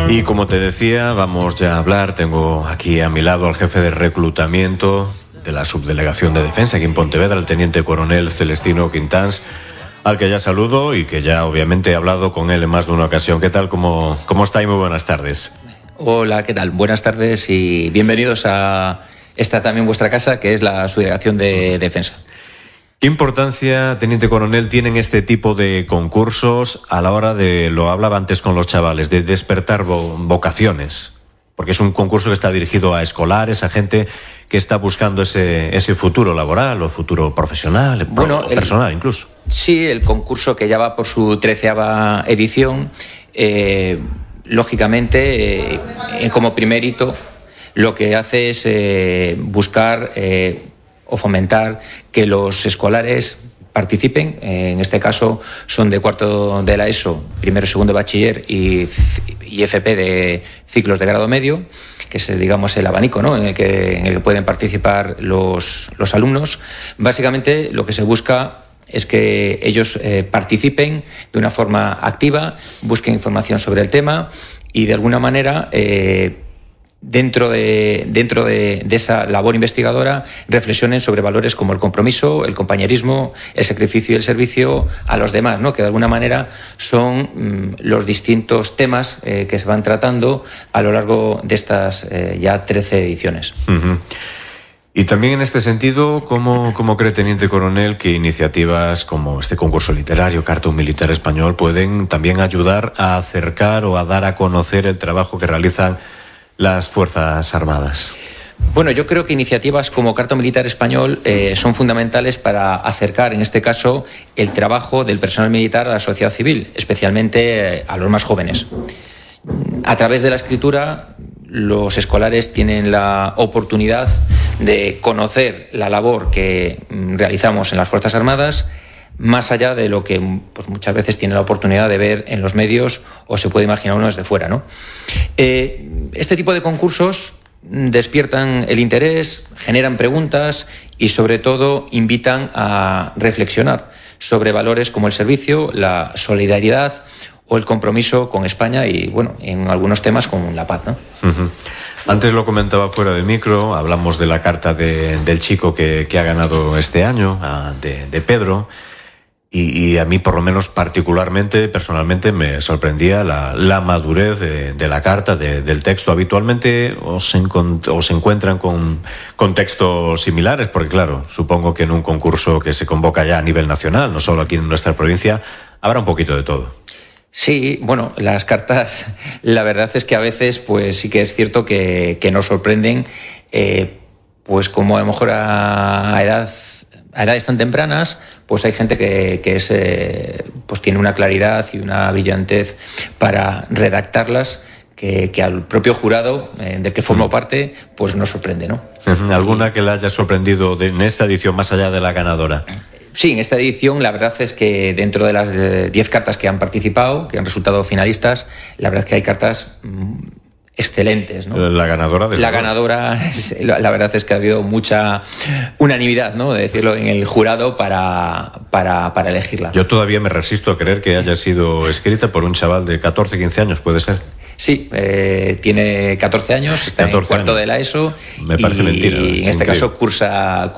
Y como te decía, vamos ya a hablar. Tengo aquí a mi lado al jefe de reclutamiento de la Subdelegación de Defensa aquí en Pontevedra, el teniente coronel Celestino Quintáns, al que ya saludo y que ya obviamente he hablado con él en más de una ocasión. ¿Qué tal? ¿Cómo está? Y muy buenas tardes. Hola, ¿qué tal? Buenas tardes y bienvenidos a esta también vuestra casa, que es la Subdelegación de Defensa. ¿Qué importancia, teniente coronel, tienen este tipo de concursos a la hora de, lo hablaba antes con los chavales, de despertar vocaciones? Porque es un concurso que está dirigido a escolares, a gente que está buscando ese futuro laboral o futuro profesional, personal incluso. Sí, el concurso, que ya va por su 13ª edición, lógicamente, como primer hito, lo que hace es buscar o fomentar que los escolares participen. En este caso son de cuarto de la ESO, primero y segundo de bachiller y FP de ciclos de grado medio, que es, digamos, el abanico, ¿no?, en el que pueden participar los alumnos. Básicamente lo que se busca es que ellos participen de una forma activa, busquen información sobre el tema y de alguna manera dentro de esa labor investigadora reflexionen sobre valores como el compromiso, el compañerismo, el sacrificio y el servicio a los demás, ¿no?, que de alguna manera son los distintos temas que se van tratando a lo largo de estas ya 13 ediciones. Uh-huh. Y también en este sentido, ¿cómo cree, teniente coronel, que iniciativas como este concurso literario, Carta a un Militar Español, pueden también ayudar a acercar o a dar a conocer el trabajo que realizan las Fuerzas Armadas? Bueno, yo creo que iniciativas como Carta a un Militar Español son fundamentales para acercar, en este caso, el trabajo del personal militar a la sociedad civil, especialmente a los más jóvenes. A través de la escritura, los escolares tienen la oportunidad de conocer la labor que realizamos en las Fuerzas Armadas, más allá de lo que pues, muchas veces tiene la oportunidad de ver en los medios o se puede imaginar uno desde fuera, ¿no? Este tipo de concursos despiertan el interés, generan preguntas y sobre todo invitan a reflexionar sobre valores como el servicio, la solidaridad o el compromiso con España y, bueno, en algunos temas con la paz, ¿no? Uh-huh. Antes lo comentaba fuera de micro, hablamos de la carta del chico que ha ganado este año, de Pedro. Y a mí, por lo menos particularmente, personalmente, me sorprendía la madurez de la carta, del texto. Habitualmente os encuentran con textos similares, porque claro, supongo que en un concurso que se convoca ya a nivel nacional, no solo aquí en nuestra provincia, habrá un poquito de todo. Sí, bueno, las cartas, la verdad es que a veces, pues sí que es cierto que nos sorprenden, pues como a lo mejor a edades tan tempranas, pues hay gente que es, pues tiene una claridad y una brillantez para redactarlas que al propio jurado del que formo parte, pues nos sorprende, ¿no? ¿Alguna que le haya sorprendido en esta edición más allá de la ganadora? Sí, en esta edición la verdad es que dentro de las 10 cartas que han participado, que han resultado finalistas, la verdad es que hay cartas excelentes, ¿no? La ganadora, la verdad es que ha habido mucha unanimidad, ¿no?, de decirlo, en el jurado para elegirla. Yo todavía me resisto a creer que haya sido escrita por un chaval de 14, 15 años, ¿puede ser? Sí, tiene 14 años, está en cuarto de la ESO. Me parece mentira. Y en este caso cursa